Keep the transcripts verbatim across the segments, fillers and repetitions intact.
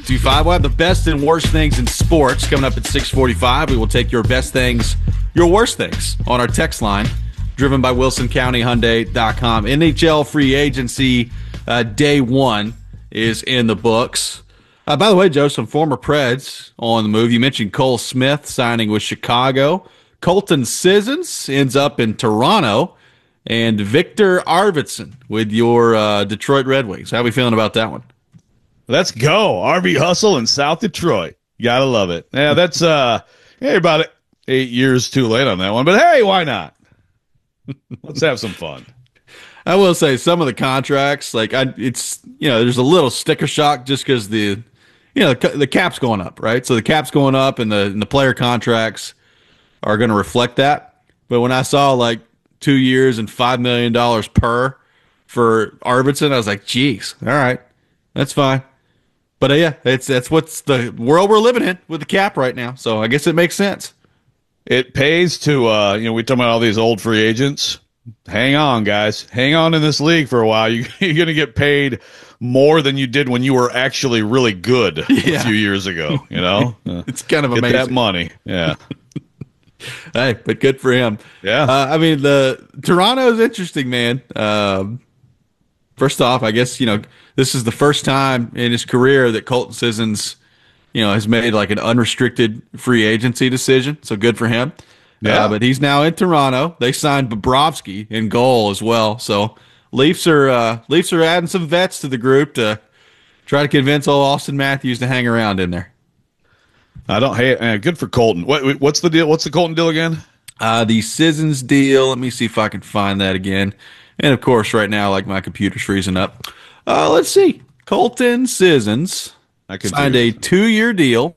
two five. We'll have the best and worst things in sports coming up at six forty-five. We will take your best things, your worst things on our text line, driven by Wilson County Hyundai dot com. N H L free agency uh, day one is in the books. Uh, by the way, Joe, some former Preds on the move. You mentioned Cole Smith signing with Chicago. Colton Sissons ends up in Toronto. And Victor Arvidsson with your uh, Detroit Red Wings. How are we feeling about that one? Let's go. R V Hustle in South Detroit. Gotta love it. Yeah, that's uh, hey, about eight years too late on that one. But hey, why not? Let's have some fun. I will say some of the contracts, like I, it's you know, there's a little sticker shock just because the, you know, the, the cap's going up, right? So the cap's going up, and the and the player contracts are going to reflect that. But when I saw like two years and five million dollars per for Arvidsson, I was like, geez, all right, that's fine. But uh, yeah, it's that's what's the world we're living in with the cap right now. So I guess it makes sense. It pays to, uh, you know, we talk about all these old free agents. Hang on, guys. Hang on in this league for a while. You, you're going to get paid more than you did when you were actually really good yeah. a few years ago. You know, it's kind of get amazing. That money, yeah. Hey, but good for him. Yeah. Uh, I mean, the Toronto is interesting, man. Um, first off, I guess, you know, this is the first time in his career that Colton Sissons, you know, has made like an unrestricted free agency decision. So good for him. Yeah. Uh, but he's now in Toronto. They signed Bobrovsky in goal as well. So Leafs are uh, Leafs are adding some vets to the group to try to convince old Austin Matthews to hang around in there. I don't hate. Uh, good for Colton. What, what's the deal? What's the Colton deal again? Uh, the Sissons deal. Let me see if I can find that again. And of course, right now, like my computer's freezing up. Uh, let's see. Colton Sissons I signed a two-year deal,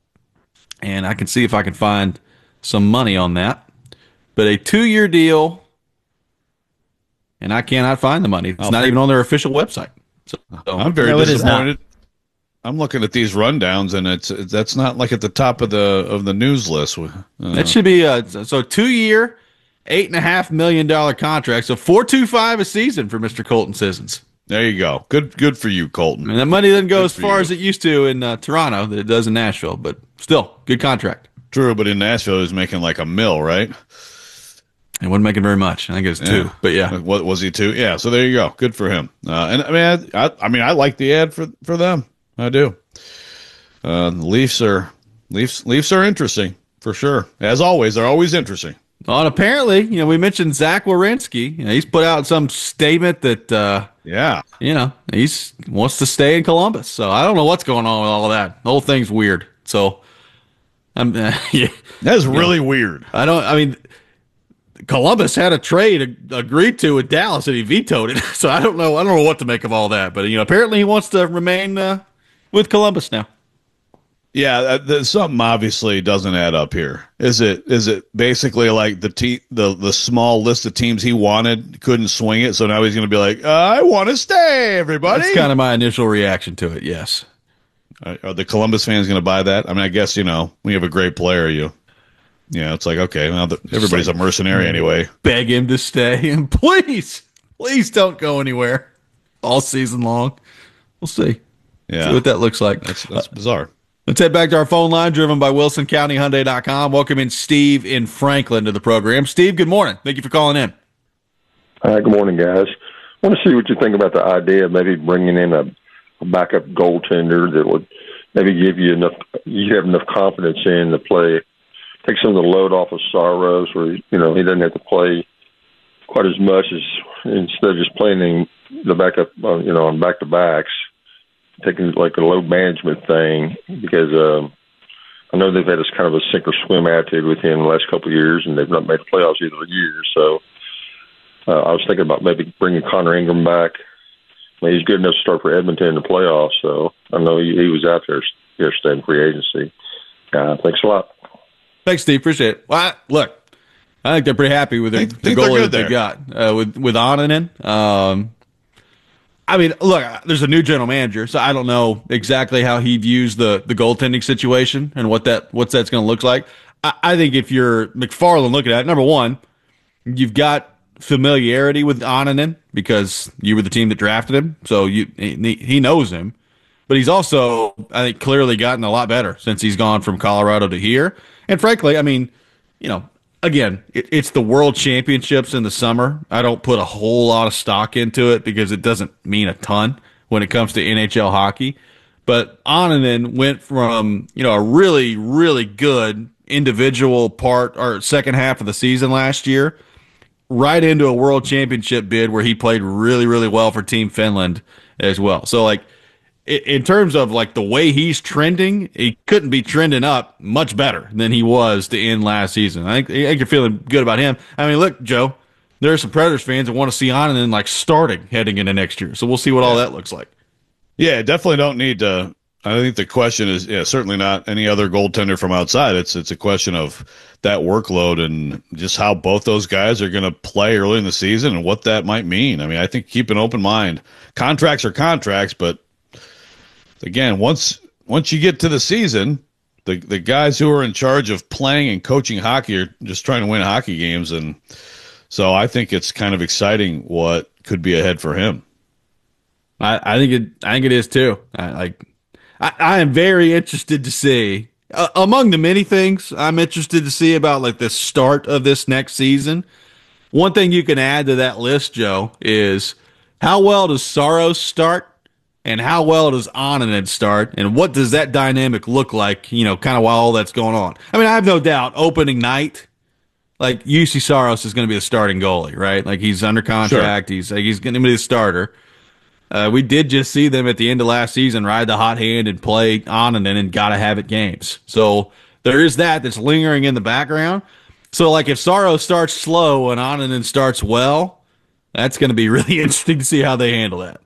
and I can see if I can find some money on that. But a two-year deal, and I cannot find the money. It's oh, not even on their official website. So, I'm very no, disappointed. I'm looking at these rundowns, and it's that's not like at the top of the of the news list. Uh, that should be a so two-year, eight and a half million dollar contract. So four two five a season for Mister Colton Sissons. There you go. Good, good for you, Colton. And that money doesn't go good as far you. as it used to in uh, Toronto that it does in Nashville, but still, good contract. True, but in Nashville, he was making like a mil, right? He wasn't making very much. I think it was two, yeah. but yeah. What was he two? Yeah. So there you go. Good for him. Uh, and I mean, I, I, I mean, I like the ad for for them. I do. Uh, the Leafs are Leafs. Leafs are interesting for sure. As always, they're always interesting. Well, and apparently, you know, we mentioned Zach Werenski. You know, he's put out some statement that, uh, yeah, you know, he's wants to stay in Columbus. So I don't know what's going on with all of that. The whole thing's weird. So, I'm uh, yeah, that's really know, weird. I don't. I mean, Columbus had a trade agreed to with Dallas, and he vetoed it. So I don't know. I don't know what to make of all that. But you know, apparently he wants to remain uh, with Columbus now. Yeah, the, something obviously doesn't add up here. Is it? Is it basically like the te- the the small list of teams he wanted couldn't swing it, so now he's going to be like, uh, I want to stay, everybody. That's kind of my initial reaction to it. Yes. Are, are the Columbus fans going to buy that? I mean, I guess you know when you have a great player, you, you know, it's like okay, well, the, everybody's a mercenary anyway. Beg him to stay, and please, please don't go anywhere all season long. We'll see. Yeah, see what that looks like. That's that's bizarre. Let's head back to our phone line, driven by Wilson County Hyundai dot com. Welcome in Steve in Franklin to the program. Steve, good morning. Thank you for calling in. Hi, good morning, guys. I want to see what you think about the idea of maybe bringing in a, a backup goaltender that would maybe give you enough, you have enough confidence in to play, take some of the load off of Saros, where, you know, he doesn't have to play quite as much as, instead of just playing in the backup, uh, you know, on back-to-backs. Taking like a load management thing, because um, I know they've had this kind of a sink or swim attitude with him the last couple of years, and they've not made the playoffs either year. So uh, I was thinking about maybe bringing Connor Ingram back. I mean, he's good enough to start for Edmonton in the playoffs, so I know he, he was out there yesterday in free agency. Uh, thanks a lot. Thanks, Steve. Appreciate it. Well, I, look, I think they're pretty happy with their, think, the think goalie that there. they got uh, with with Onanen. Um, I mean, look, there's a new general manager, so I don't know exactly how he views the, the goaltending situation and what that what's that's going to look like. I, I think if you're McFarland looking at it, number one, you've got familiarity with Onanen because you were the team that drafted him, so you he, he knows him. but he's also, I think, clearly gotten a lot better since he's gone from Colorado to here. And frankly, I mean, you know, again, it, it's the World Championships in the summer. I don't put a whole lot of stock into it because it doesn't mean a ton when it comes to N H L hockey. But Annunen went from, you know, a really, really good individual part or second half of the season last year right into a World Championship bid where he played really, really well for Team Finland as well. So, like, in terms of, like, the way he's trending, he couldn't be trending up much better than he was to end last season. I think, I think you're feeling good about him. I mean, look, Joe, there are some Predators fans that want to see Annunen, like, starting heading into next year. So we'll see what all that looks like. Yeah, definitely don't need to. I think the question is, yeah, certainly not any other goaltender from outside. It's it's a question of that workload and just how both those guys are going to play early in the season and what that might mean. I mean, I think keep an open mind. Contracts are contracts, but again, once once you get to the season, the the guys who are in charge of playing and coaching hockey are just trying to win hockey games, and so I think it's kind of exciting what could be ahead for him. I, I think it. I think it is too. I, like, I, I am very interested to see uh, among the many things I'm interested to see about like the start of this next season. One thing you can add to that list, Joe, is how well does Saros start, and how well does Annunen start, and what does that dynamic look like? You know, kind of while all that's going on. I mean, I have no doubt opening night, like U C Saros is going to be the starting goalie, right? Like he's under contract. Sure. He's like he's going to be the starter. Uh, we did just see them at the end of last season ride the hot hand and play Annunen and gotta have it games. So there is that that's lingering in the background. So like if Saros starts slow and Annunen starts well, that's going to be really interesting to see how they handle that.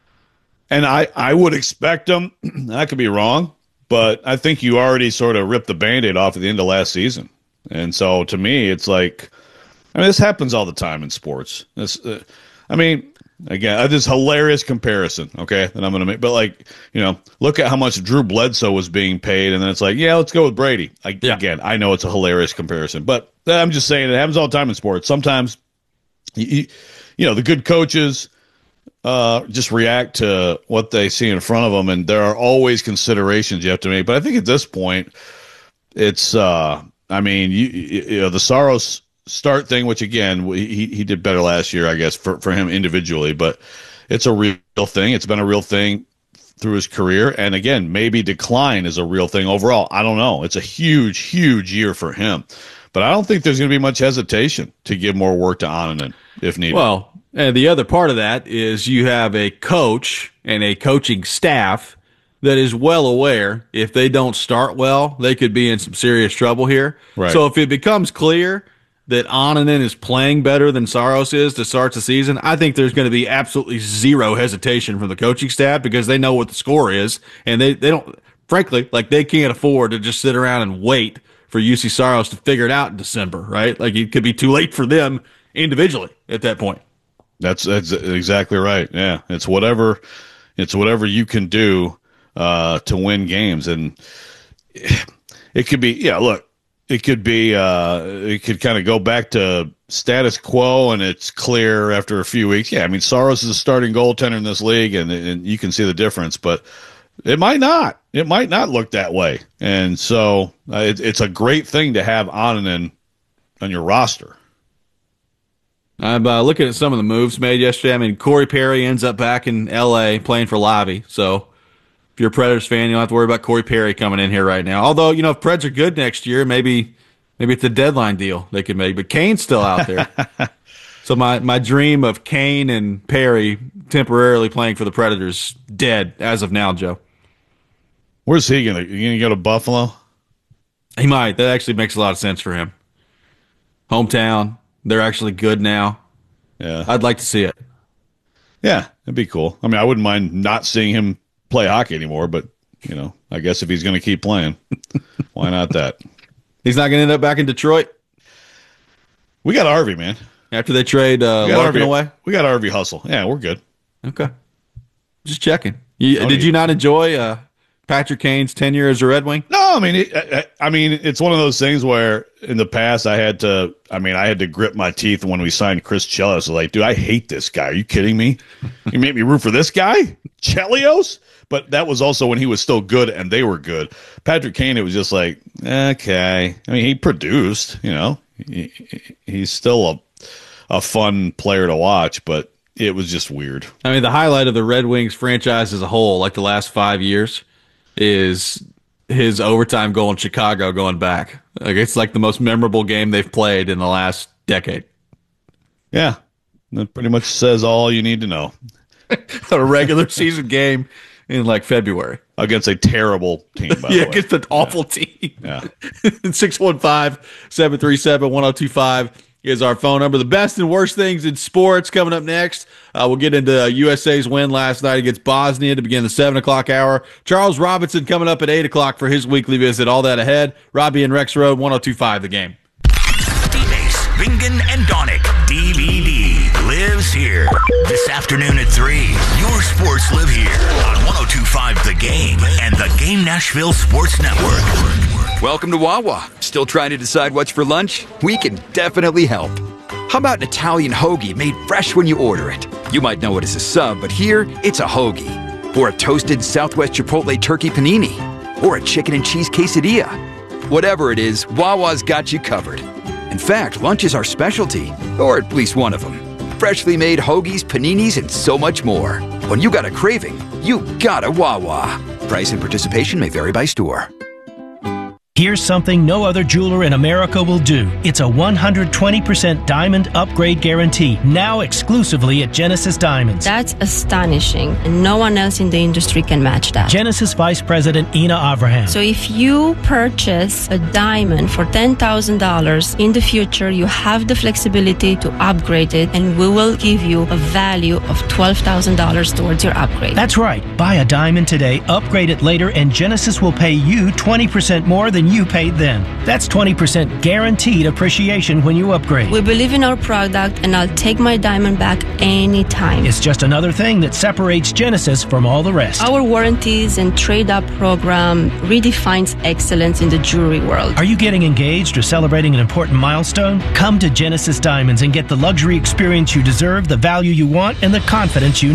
And I, I would expect them, I could be wrong, but I think you already sort of ripped the Band-Aid off at the end of last season. And so to me, it's like, I mean, this happens all the time in sports. This, uh, I mean, Again, this hilarious comparison, okay, that I'm going to make. But, like, you know, look at how much Drew Bledsoe was being paid, and then it's like, yeah, let's go with Brady. I, yeah. Again, I know it's a hilarious comparison, but I'm just saying it happens all the time in sports. Sometimes, you, you know, the good coaches uh, just react to what they see in front of them, and there are always considerations you have to make. But I think at this point, it's, uh, I mean, you, you know, the Saros start thing, which again he he did better last year, I guess, for, for him individually, but it's a real thing. It's been a real thing through his career, and again, maybe decline is a real thing overall. I don't know. It's a huge, huge year for him, but I don't think there's going to be much hesitation to give more work to Annunen if needed. Well, and the other part of that is you have a coach and a coaching staff that is well aware if they don't start well, they could be in some serious trouble here. Right. So if it becomes clear that Annunen is playing better than Saros is to start the season, I think there's going to be absolutely zero hesitation from the coaching staff because they know what the score is, and they, they don't, frankly, like they can't afford to just sit around and wait for U C Saros to figure it out in December, right? Like it could be too late for them individually at that point. That's that's exactly right. Yeah, it's whatever, it's whatever you can do uh, to win games, and it could be, yeah. Look. It could be, uh, it could kind of go back to status quo, and it's clear after a few weeks. Yeah, I mean, Saros is a starting goaltender in this league, and, and you can see the difference, but it might not. It might not look that way. And so uh, it, it's a great thing to have Annunen on your roster. I'm uh, looking at some of the moves made yesterday. I mean, Corey Perry ends up back in L A playing for Lavi, so if you're a Predators fan, you don't have to worry about Corey Perry coming in here right now. Although, you know, if Preds are good next year, maybe maybe it's a deadline deal they could make. But Kane's still out there. So my, my dream of Kane and Perry temporarily playing for the Predators dead as of now, Joe. Where's he going to going to go to Buffalo? He might. That actually makes a lot of sense for him. Hometown. They're actually good now. Yeah. I'd like to see it. Yeah, it'd be cool. I mean, I wouldn't mind not seeing him play hockey anymore, but, you know, I guess if he's going to keep playing, why not that? He's not going to end up back in Detroit? We got Harvey, man. After they trade uh, Larkin away? We got Harvey Hustle. Yeah, we're good. Okay. Just checking. You, Tony, did you not enjoy uh, Patrick Kane's tenure as a Red Wing? No, I mean, it, I, I mean, it's one of those things where in the past I had to, I mean, I had to grip my teeth when we signed Chris Chelios. Like, dude, I hate this guy. Are you kidding me? You made me root for this guy, Chelios? But that was also when he was still good and they were good. Patrick Kane, it was just like, okay. I mean, he produced, you know, he, he's still a, a fun player to watch, but it was just weird. I mean, the highlight of the Red Wings franchise as a whole, like the last five years, is his overtime goal in Chicago going back. Like, it's like the most memorable game they've played in the last decade. Yeah, that pretty much says all you need to know. A regular season game in like February. Against a terrible team, by yeah, the way. against an awful yeah. team. Yeah. six one five, seven three seven, one oh two five is our phone number. The best and worst things in sports coming up next. Uh, we'll get into U S A's win last night against Bosnia to begin the seven o'clock hour. Charles Robinson coming up at eight o'clock for his weekly visit. All that ahead. Robbie and Rex Road, one oh two five, the game. Ace, Bingen, and Donick. D V D lives here. This afternoon at three. Your sports live here on one oh two five The Game and the Game Nashville Sports Network. Welcome to Wawa. Still trying to decide what's for lunch? We can definitely help. How about an Italian hoagie made fresh when you order it? You might know it as a sub, but here, it's a hoagie. Or a toasted Southwest Chipotle turkey panini. Or a chicken and cheese quesadilla. Whatever it is, Wawa's got you covered. In fact, lunch is our specialty, or at least one of them. Freshly made hoagies, paninis, and so much more. When you got a craving, you got a Wawa. Price and participation may vary by store. Here's something no other jeweler in America will do. It's a one hundred twenty percent diamond upgrade guarantee, now exclusively at Genesis Diamonds. That's astonishing, and no one else in the industry can match that. Genesis Vice President Ina Avraham. So if you purchase a diamond for ten thousand dollars, in the future you have the flexibility to upgrade it, and we will give you a value of twelve thousand dollars towards your upgrade. That's right. Buy a diamond today, upgrade it later, and Genesis will pay you twenty percent more than you paid then. That's twenty percent guaranteed appreciation when you upgrade. We believe in our product, and I'll take my diamond back anytime. It's just another thing that separates Genesis from all the rest. Our warranties and trade-up program redefines excellence in the jewelry world. Are you getting engaged or celebrating an important milestone? Come to Genesis Diamonds and get the luxury experience you deserve, the value you want, and the confidence you need.